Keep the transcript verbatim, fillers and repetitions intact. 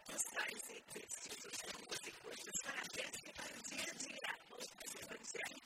mensais e textos, músicos, para a gente, para o dia a dia, os evangelhos.